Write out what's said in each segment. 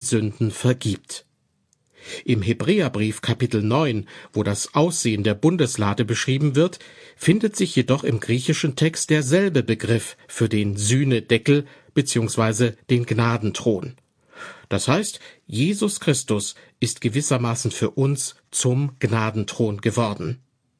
Sünden vergibt. Im Hebräerbrief Kapitel 9, wo das Aussehen der Bundeslade beschrieben wird, findet sich jedoch im griechischen Text derselbe Begriff für den Sühnedeckel bzw. den Gnadenthron. Das heißt, Jesus Christus ist gewissermaßen für uns zum Gnadenthron geworden.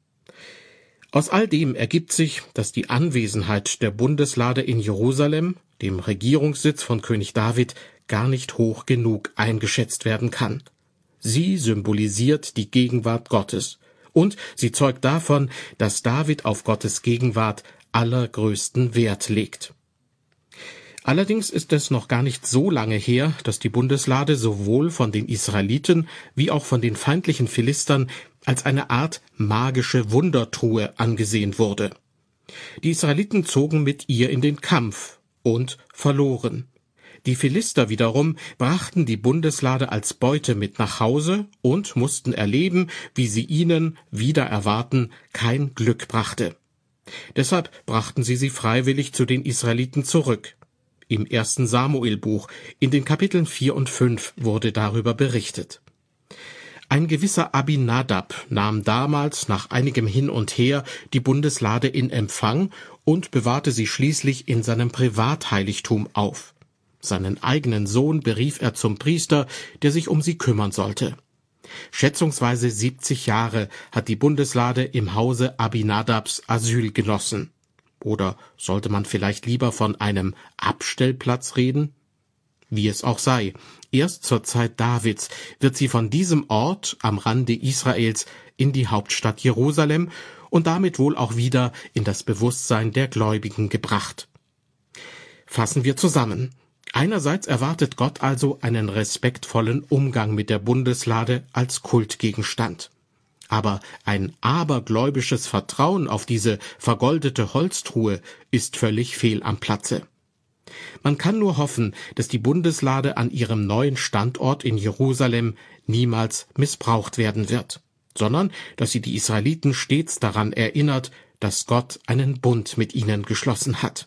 Aus all dem ergibt sich, dass die Anwesenheit der Bundeslade in Jerusalem, dem Regierungssitz von König David, gar nicht hoch genug eingeschätzt werden kann. Sie symbolisiert die Gegenwart Gottes und sie zeugt davon, dass David auf Gottes Gegenwart allergrößten Wert legt. Allerdings ist es noch gar nicht so lange her, dass die Bundeslade sowohl von den Israeliten wie auch von den feindlichen Philistern als eine Art magische Wundertruhe angesehen wurde. Die Israeliten zogen mit ihr in den Kampf und verloren. Die Philister wiederum brachten die Bundeslade als Beute mit nach Hause und mussten erleben, wie sie ihnen, wider Erwarten, kein Glück brachte. Deshalb brachten sie freiwillig zu den Israeliten zurück. Im 1. Samuelbuch, in den Kapiteln 4 und 5, wurde darüber berichtet. Ein gewisser Abinadab nahm damals nach einigem Hin und Her die Bundeslade in Empfang und bewahrte sie schließlich in seinem Privatheiligtum auf. Seinen eigenen Sohn berief er zum Priester, der sich um sie kümmern sollte. Schätzungsweise 70 Jahre hat die Bundeslade im Hause Abinadabs Asyl genossen. Oder sollte man vielleicht lieber von einem Abstellplatz reden? Wie es auch sei, erst zur Zeit Davids wird sie von diesem Ort am Rande Israels in die Hauptstadt Jerusalem und damit wohl auch wieder in das Bewusstsein der Gläubigen gebracht. Fassen wir zusammen. Einerseits erwartet Gott also einen respektvollen Umgang mit der Bundeslade als Kultgegenstand. Aber ein abergläubisches Vertrauen auf diese vergoldete Holztruhe ist völlig fehl am Platze. Man kann nur hoffen, dass die Bundeslade an ihrem neuen Standort in Jerusalem niemals missbraucht werden wird, sondern dass sie die Israeliten stets daran erinnert, dass Gott einen Bund mit ihnen geschlossen hat.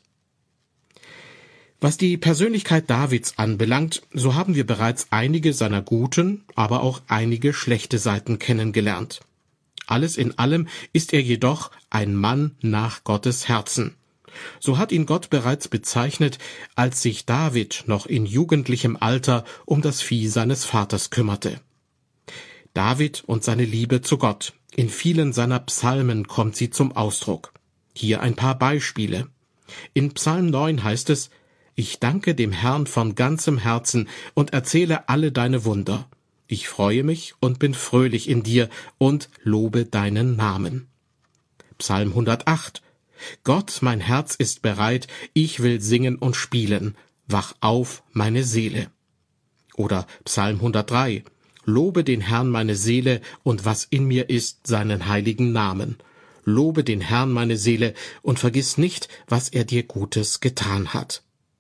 Was die Persönlichkeit Davids anbelangt, so haben wir bereits einige seiner guten, aber auch einige schlechte Seiten kennengelernt. Alles in allem ist er jedoch ein Mann nach Gottes Herzen. So hat ihn Gott bereits bezeichnet, als sich David noch in jugendlichem Alter um das Vieh seines Vaters kümmerte. David und seine Liebe zu Gott. In vielen seiner Psalmen kommt sie zum Ausdruck. Hier ein paar Beispiele. In Psalm 9 heißt es: Ich danke dem Herrn von ganzem Herzen und erzähle alle deine Wunder. Ich freue mich und bin fröhlich in dir und lobe deinen Namen. Psalm 108. Gott, mein Herz ist bereit, ich will singen und spielen. Wach auf, meine Seele. Oder Psalm 103. Lobe den Herrn meine Seele und was in mir ist, seinen heiligen Namen. Lobe den Herrn meine Seele und vergiss nicht, was er dir Gutes getan hat.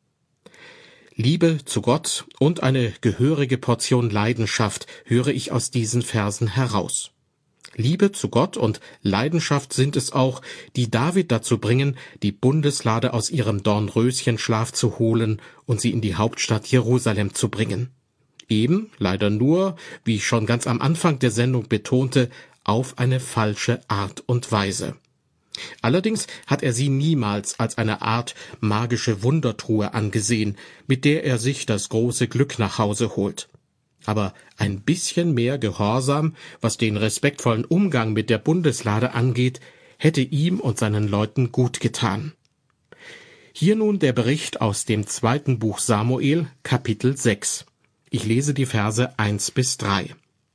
Liebe zu Gott und eine gehörige Portion Leidenschaft höre ich aus diesen Versen heraus. Liebe zu Gott und Leidenschaft sind es auch, die David dazu bringen, die Bundeslade aus ihrem Dornröschenschlaf zu holen und sie in die Hauptstadt Jerusalem zu bringen. Eben, leider nur, wie ich schon ganz am Anfang der Sendung betonte, auf eine falsche Art und Weise. Allerdings hat er sie niemals als eine Art magische Wundertruhe angesehen, mit der er sich das große Glück nach Hause holt. Aber ein bisschen mehr Gehorsam, was den respektvollen Umgang mit der Bundeslade angeht, hätte ihm und seinen Leuten gut getan. Hier nun der Bericht aus dem 2. Buch Samuel, Kapitel 6. Ich lese die Verse 1-3.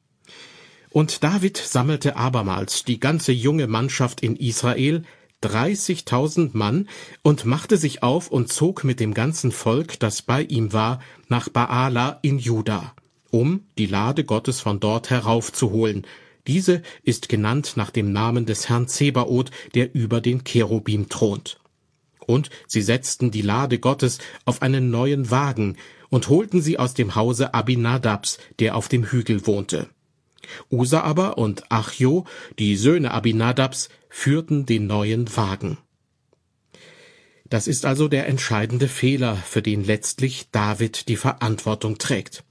Und David sammelte abermals die ganze junge Mannschaft in Israel, 30.000 Mann, und machte sich auf und zog mit dem ganzen Volk, das bei ihm war, nach Baala in Juda, um die Lade Gottes von dort heraufzuholen. Diese ist genannt nach dem Namen des Herrn Zebaoth, der über den Cherubim thront. Und sie setzten die Lade Gottes auf einen neuen Wagen und holten sie aus dem Hause Abinadabs, der auf dem Hügel wohnte. Usa aber und Achjo, die Söhne Abinadabs, führten den neuen Wagen. Das ist also der entscheidende Fehler, für den letztlich David die Verantwortung trägt.